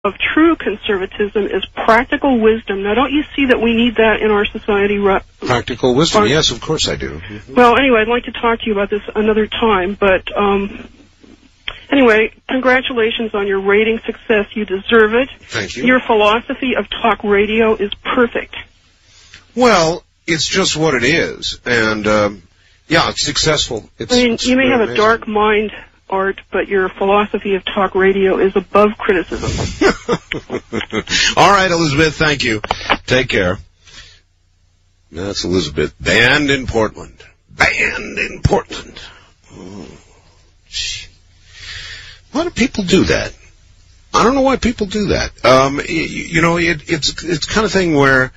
of true conservatism is practical wisdom. Now, don't you see that we need that in our society? Practical wisdom, yes, of course I do. Mm-hmm. Well, anyway, I'd like to talk to you about this another time, but anyway, congratulations on your rating success. You deserve it. Thank you. Your philosophy of talk radio is perfect. Well, it's just what it is, and yeah, it's successul. You may have a dark mind, Art, but your philosophy of talk radio is above criticism. All right, Elizabeth, thank you. Take care. That's Elizabeth. Banned in Portland. Banned in Portland. Oh, why do people do that? I don't know why people do that. It's kind of thing where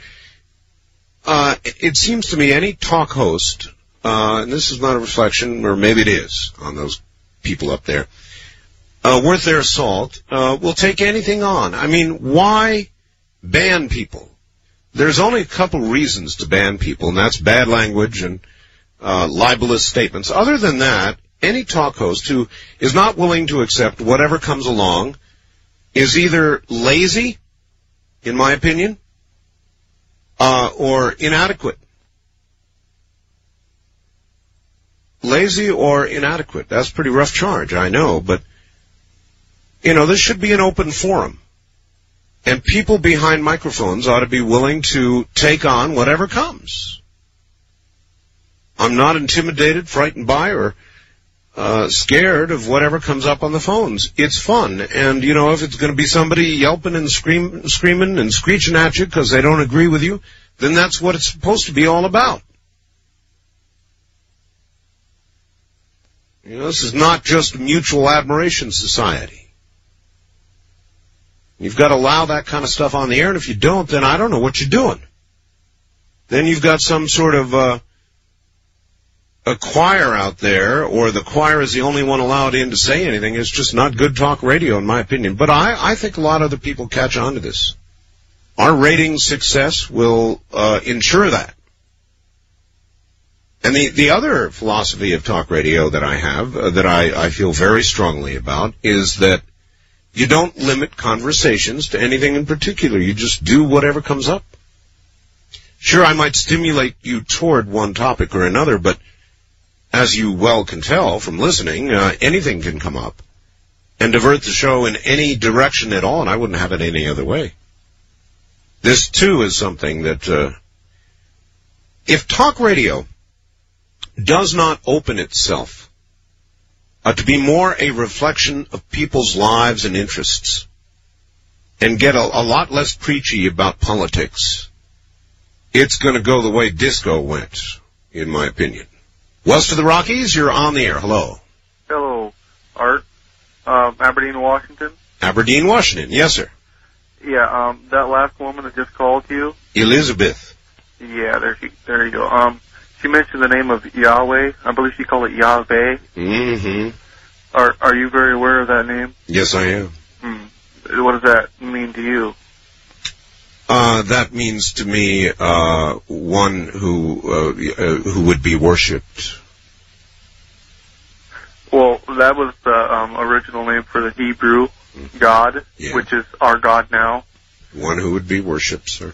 it seems to me any talk host, and this is not a reflection, or maybe it is, on those people up there, worth their salt, will take anything on. I mean, why ban people? There's only a couple reasons to ban people, and that's bad language and libelous statements. Other than that, any talk host who is not willing to accept whatever comes along is either lazy, in my opinion, or inadequate. Lazy or inadequate. That's a pretty rough charge, I know, but, this should be an open forum. And people behind microphones ought to be willing to take on whatever comes. I'm not intimidated, frightened by, or scared of whatever comes up on the phones. It's fun, and, if it's going to be somebody yelping and screaming and screeching at you because they don't agree with you, then that's what it's supposed to be all about. This is not just a mutual admiration society. You've got to allow that kind of stuff on the air, and if you don't, then I don't know what you're doing. Then you've got some sort of a choir out there, or the choir is the only one allowed in to say anything. It's just not good talk radio, in my opinion. But I think a lot of other people catch on to this. Our rating success will ensure that. And the other philosophy of talk radio that I have, that I feel very strongly about, is that you don't limit conversations to anything in particular. You just do whatever comes up. Sure, I might stimulate you toward one topic or another, but as you well can tell from listening, anything can come up and divert the show in any direction at all, and I wouldn't have it any other way. This, too, is something that if talk radio does not open itself to be more a reflection of people's lives and interests and get a lot less preachy about politics, it's going to go the way disco went, in my opinion. West of the Rockies, you're on the air. Hello. Hello, Art. Aberdeen, Washington. Aberdeen, Washington. Yes, sir. Yeah, that last woman that just called you. Elizabeth. Yeah, there you go. She mentioned the name of Yahweh. I believe she called it Yahweh. Mm-hmm. Are you very aware of that name? Yes, I am. What does that mean to you? That means to me one who would be worshipped. Well, that was the original name for the Hebrew God, yeah, which is our God now. One who would be worshipped, sir.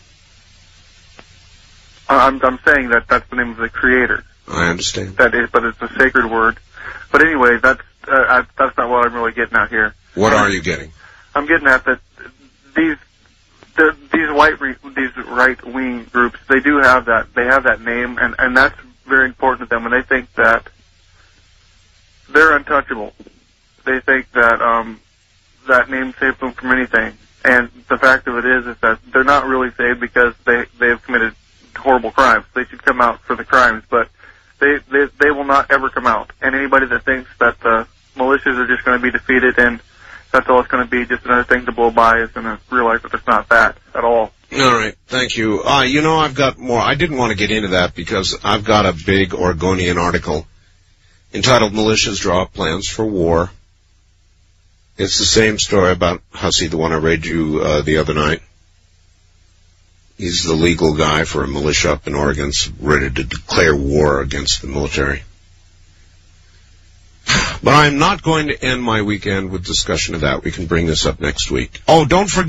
I'm saying that that's the name of the Creator. I understand. That is, but it's a sacred word. But anyway, that's not what I'm really getting at here. What are you getting? I'm getting at that these right-wing groups, they do have that. They have that name, and that's very important to them. And they think that they're untouchable. They think that that name saves them from anything. And the fact of it is that they're not really saved because they have committed horrible crimes. They should come out for the crimes, but they will not ever come out. And anybody that thinks that the militias are just going to be defeated and that's all it's going to be, just another thing to blow by, is going to realize that it's not that at all. All right, thank you. I've got more. I didn't want to get into that because I've got a big Oregonian article entitled Militias Draw Up Plans for War. It's the same story about Hussey, the one I read you the other night. He's the legal guy for a militia up in Oregon, ready to declare war against the military. But I'm not going to end my weekend with discussion of that. We can bring this up next week. Oh, don't forget